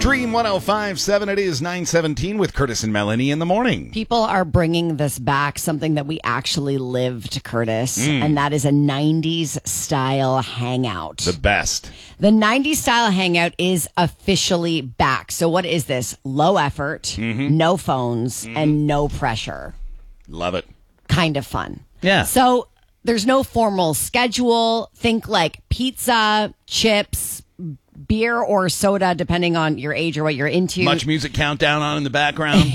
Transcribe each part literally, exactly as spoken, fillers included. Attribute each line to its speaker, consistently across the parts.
Speaker 1: Dream one oh five point seven. It is nine seventeen with Curtis and Melanie in the morning.
Speaker 2: People are bringing this back, something that we actually lived, Curtis,
Speaker 1: Mm.
Speaker 2: and that is a nineties style hangout.
Speaker 1: The best.
Speaker 2: The nineties style hangout is officially back. So what is this? Low effort,
Speaker 1: Mm-hmm.
Speaker 2: no phones,
Speaker 1: Mm-hmm.
Speaker 2: and no pressure.
Speaker 1: Love it.
Speaker 2: Kind of fun.
Speaker 1: Yeah.
Speaker 2: So there's no formal schedule. Think like pizza, chips, beer or soda, depending on your age or what you're into.
Speaker 1: Much music countdown on in the background.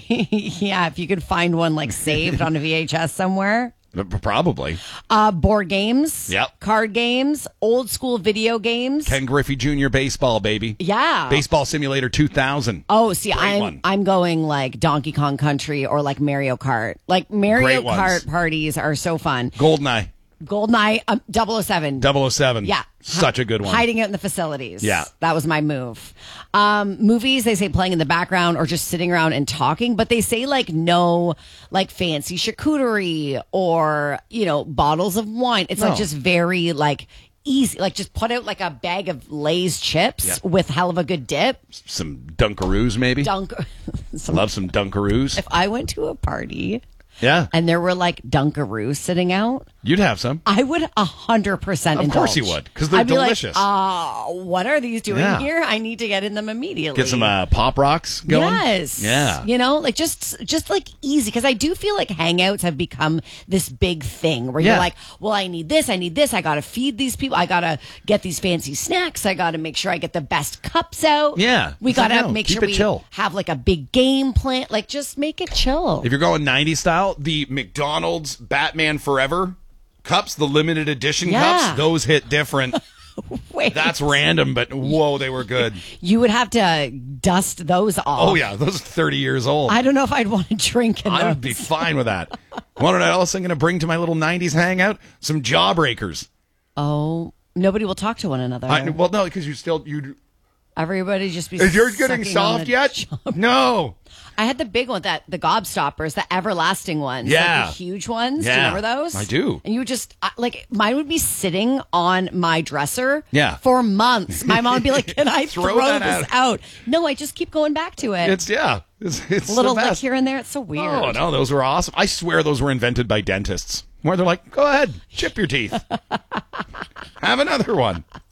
Speaker 2: Yeah, if you could find one like saved on a V H S somewhere.
Speaker 1: Probably.
Speaker 2: Uh, board games.
Speaker 1: Yep.
Speaker 2: Card games. Old school video games.
Speaker 1: Ken Griffey Junior baseball, baby.
Speaker 2: Yeah.
Speaker 1: Baseball Simulator two thousand.
Speaker 2: Oh, see,
Speaker 1: Great
Speaker 2: I'm
Speaker 1: one.
Speaker 2: I'm going like Donkey Kong Country or like Mario Kart. Like Mario
Speaker 1: Great ones.
Speaker 2: Kart parties are so fun.
Speaker 1: Goldeneye.
Speaker 2: Goldeneye um, double oh seven.
Speaker 1: double oh seven.
Speaker 2: Yeah.
Speaker 1: Such a good one.
Speaker 2: Hiding it in the facilities.
Speaker 1: Yeah.
Speaker 2: That was my move. Um, movies, they say playing in the background or just sitting around and talking, but they say like no, like fancy charcuterie or, you know, bottles of wine. It's
Speaker 1: No.
Speaker 2: like just very like easy. Like just put out like a bag of Lay's chips
Speaker 1: Yeah.
Speaker 2: with hell of a good dip.
Speaker 1: Some Dunkaroos, maybe.
Speaker 2: Dunk. Some,
Speaker 1: Love some Dunkaroos.
Speaker 2: if I went to a party
Speaker 1: Yeah.
Speaker 2: and there were like Dunkaroos sitting out,
Speaker 1: You'd have some.
Speaker 2: I would a hundred percent
Speaker 1: Of
Speaker 2: indulge.
Speaker 1: course you would, 'cause they're
Speaker 2: I'd be
Speaker 1: delicious.
Speaker 2: Like, uh, what are these doing
Speaker 1: Yeah.
Speaker 2: here? I need to get in them immediately.
Speaker 1: Get some uh, Pop Rocks going.
Speaker 2: Yes.
Speaker 1: Yeah.
Speaker 2: You know, like just just like easy, because I do feel like hangouts have become this big thing where
Speaker 1: Yeah.
Speaker 2: you're like, well, I need this, I need this, I got to feed these people, I got to get these fancy snacks, I got to make sure I get the best cups out.
Speaker 1: Yeah.
Speaker 2: We
Speaker 1: It's like,
Speaker 2: got to
Speaker 1: no,
Speaker 2: make
Speaker 1: keep
Speaker 2: sure
Speaker 1: it
Speaker 2: we
Speaker 1: chill.
Speaker 2: have like a big game plan. Like just make it chill.
Speaker 1: If you're going nineties style, the McDonald's Batman Forever cups, the limited edition
Speaker 2: Yeah.
Speaker 1: cups, those hit different.
Speaker 2: Wait,
Speaker 1: That's random, but whoa, they were good.
Speaker 2: you would have to dust those off.
Speaker 1: Oh, yeah, those are thirty years old.
Speaker 2: I don't know if I'd want to drink in
Speaker 1: I
Speaker 2: those.
Speaker 1: would be fine with that. Want to know what else I'm going to bring to my little nineties hangout? Some jawbreakers.
Speaker 2: Oh, nobody will talk to one another.
Speaker 1: I, well, no, because you still you.
Speaker 2: Everybody just be.
Speaker 1: Is yours getting
Speaker 2: sucking on
Speaker 1: soft
Speaker 2: the
Speaker 1: yet?
Speaker 2: job.
Speaker 1: No.
Speaker 2: I had the big one, that the gobstoppers, the everlasting ones,
Speaker 1: Yeah.
Speaker 2: like the huge ones.
Speaker 1: Yeah.
Speaker 2: Do you remember those?
Speaker 1: I do.
Speaker 2: And you would just I- like mine would be sitting on my dresser.
Speaker 1: Yeah.
Speaker 2: For months. My mom would be like, "Can I
Speaker 1: Throw
Speaker 2: throw,
Speaker 1: that
Speaker 2: this
Speaker 1: out.
Speaker 2: out?" No, I just keep going back to it.
Speaker 1: It's yeah. It's, it's
Speaker 2: a little
Speaker 1: the
Speaker 2: lick
Speaker 1: best.
Speaker 2: here and there. It's so weird.
Speaker 1: Oh no, those were awesome. I swear those were invented by dentists. Where they're like, go ahead, chip your teeth. Have another one.